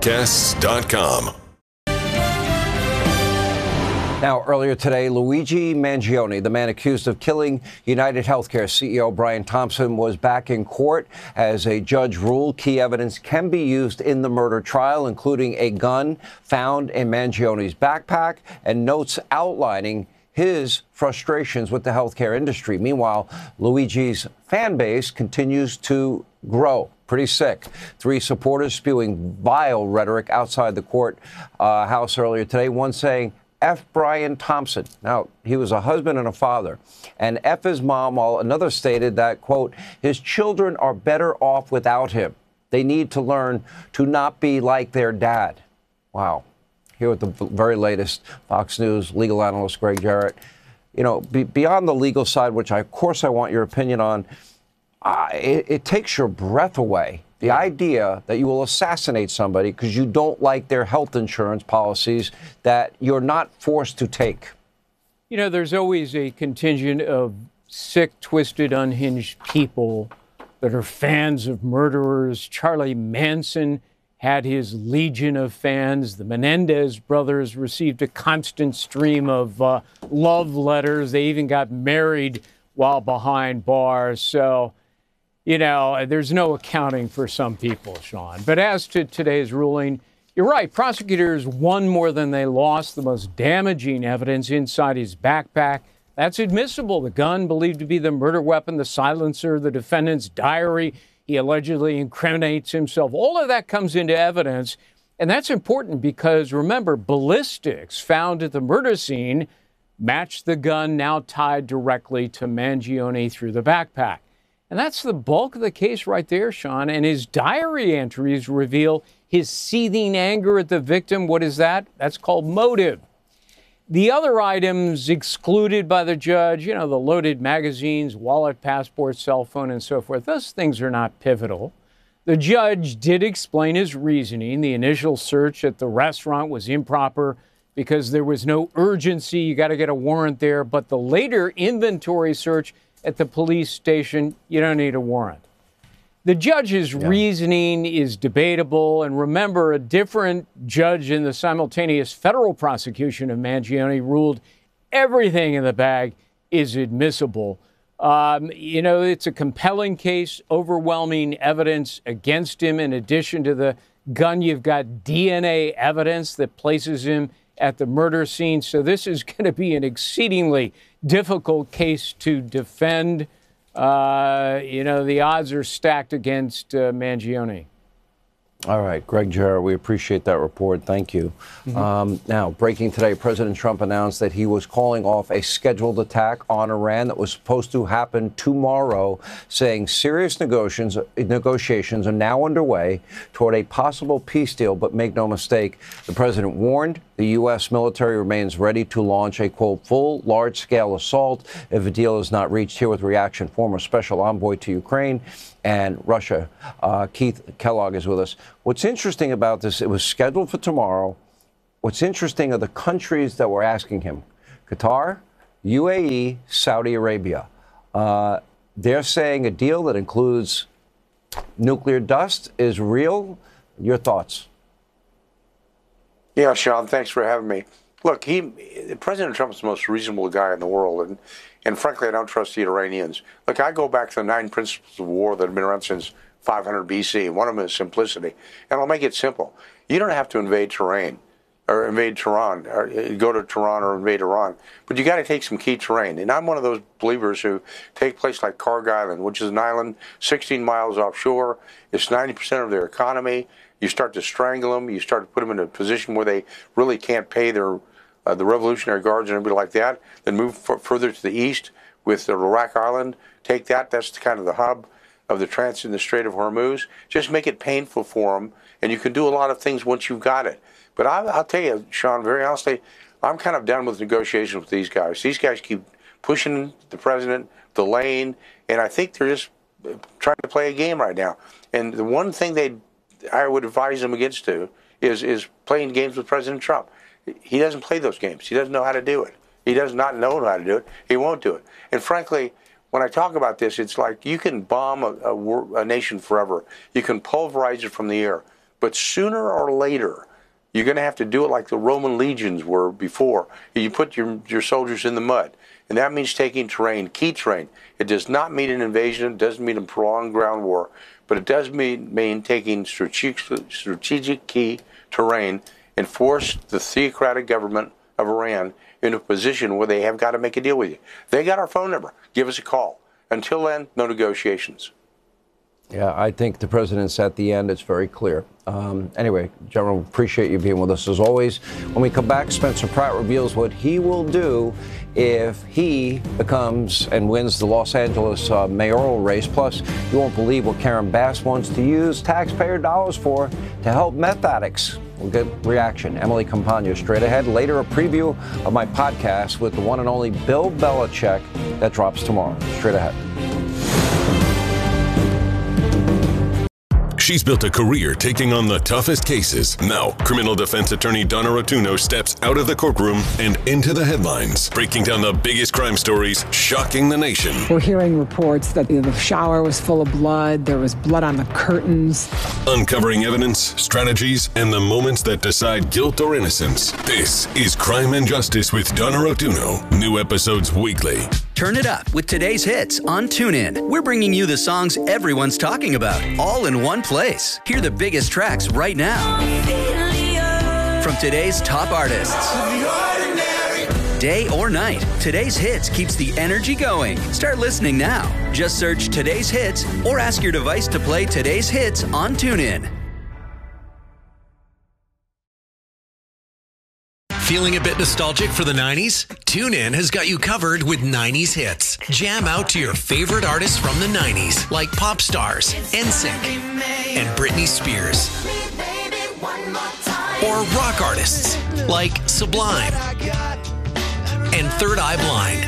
CBSPodcasts.com. Now, earlier today, Luigi Mangione, the man accused of killing United Healthcare CEO Brian Thompson, was back in court as a judge ruled key evidence can be used in the murder trial, including a gun found in Mangione's backpack and notes outlining his frustrations with the healthcare industry. Meanwhile, Luigi's fan base continues to grow. Pretty sick. 3 supporters spewing vile rhetoric outside the courthouse earlier today, one saying, F. Brian Thompson. Now, he was a husband and a father. And F his mom, while another stated that, quote, his children are better off without him. They need to learn to not be like their dad. Wow. Here with the very latest, Fox News legal analyst Greg Jarrett. You know, beyond the legal side, which of course I want your opinion on, it takes your breath away. The idea that you will assassinate somebody because you don't like their health insurance policies that you're not forced to take. You know, there's always a contingent of sick, twisted, unhinged people that are fans of murderers. Charlie Manson had his legion of fans. The Menendez brothers received a constant stream of love letters. They even got married while behind bars. So, you know, there's no accounting for some people, Sean. But as to today's ruling, you're right. Prosecutors won more than they lost. The most damaging evidence inside his backpack, that's admissible. The gun believed to be the murder weapon, the silencer, the defendant's diary. He allegedly incriminates himself. All of that comes into evidence. And that's important because, remember, ballistics found at the murder scene matched the gun now tied directly to Mangione through the backpack. And that's the bulk of the case right there, Sean. And his diary entries reveal his seething anger at the victim. What is that? That's called motive. The other items excluded by the judge, you know, the loaded magazines, wallet, passport, cell phone, and so forth, those things are not pivotal. The judge did explain his reasoning. The initial search at the restaurant was improper because there was no urgency. You got to get a warrant there. But the later inventory search at the police station, you don't need a warrant. The judge's reasoning is debatable. And remember, a different judge in the simultaneous federal prosecution of Mangione ruled everything in the bag is admissible. You know, it's a compelling case, overwhelming evidence against him. In addition to the gun, you've got DNA evidence that places him at the murder scene. So this is going to be an exceedingly difficult case to defend. You know, the odds are stacked against Mangione. All right, Greg Jarrett, we appreciate that report. Thank you. Now, breaking today, President Trump announced that he was calling off a scheduled attack on Iran that was supposed to happen tomorrow, saying serious negotiations are now underway toward a possible peace deal. But make no mistake, the president warned the U.S. military remains ready to launch a, quote, full large-scale assault if a deal is not reached. Here with reaction, former special envoy to Ukraine and Russia, Keith Kellogg is with us. What's interesting about this, it was scheduled for tomorrow. What's interesting are the countries that were asking him. Qatar, UAE, Saudi Arabia. They're saying a deal that includes nuclear dust is real. Your thoughts? Yeah, Sean, thanks for having me. Look, President Trump's the most reasonable guy in the world, and frankly, I don't trust the Iranians. Look, I go back to the 9 principles of war that have been around since 500 BC. One of them is simplicity, and I'll make it simple. You don't have to invade Tehran, or go to Tehran or invade Iran, but you got to take some key terrain. And I'm one of those believers who take place like Kharg Island, which is an island 16 miles offshore. It's 90% of their economy. You start to strangle them. You start to put them in a position where they really can't pay their the Revolutionary Guards and everybody like that. Then move further to the east with the Iraq Island. Take that. That's kind of the hub of the transit in the Strait of Hormuz. Just make it painful for them, and you can do a lot of things once you've got it. But I'll tell you, Sean, very honestly, I'm kind of done with negotiations with these guys. These guys keep pushing the president, delaying, and I think they're just trying to play a game right now. And the one thing I would advise them against is playing games with President Trump. He doesn't play those games. He doesn't know how to do it. He does not know how to do it. He won't do it. And frankly, when I talk about this, it's like you can bomb a nation forever. You can pulverize it from the air. But sooner or later, you're going to have to do it like the Roman legions were before. You put your soldiers in the mud. And that means taking terrain, key terrain. It does not mean an invasion. It doesn't mean a prolonged ground war. But it does mean taking strategic key terrain and force the theocratic government of Iran into a position where they have got to make a deal with you. They got our phone number. Give us a call. Until then, no negotiations. Yeah, I think the president's at the end. It's very clear. Anyway, General, appreciate you being with us as always. When we come back, Spencer Pratt reveals what he will do if he becomes and wins the Los Angeles mayoral race. Plus, you won't believe what Karen Bass wants to use taxpayer dollars for to help meth addicts. We'll get reaction. Emily Campagna straight ahead. Later, a preview of my podcast with the one and only Bill Belichick that drops tomorrow. Straight ahead. She's built a career taking on the toughest cases. Now, criminal defense attorney Donna Rotuno steps out of the courtroom and into the headlines, breaking down the biggest crime stories, shocking the nation. We're hearing reports that the shower was full of blood, there was blood on the curtains. Uncovering evidence, strategies, and the moments that decide guilt or innocence. This is Crime and Justice with Donna Rotuno. New episodes weekly. Turn it up with today's hits on TuneIn. We're bringing you the songs everyone's talking about, all in one place. Hear the biggest tracks right now from today's top artists. Day or night, today's hits keeps the energy going. Start listening now. Just search today's hits or ask your device to play today's hits on TuneIn. Feeling a bit nostalgic for the 90s? TuneIn has got you covered with 90s hits. Jam out to your favorite artists from the 90s, like pop stars, NSYNC, and Britney Spears. Or rock artists, like Sublime and Third Eye Blind.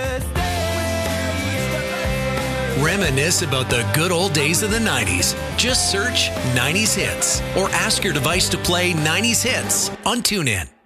Reminisce about the good old days of the 90s. Just search 90s hits or ask your device to play 90s hits on TuneIn.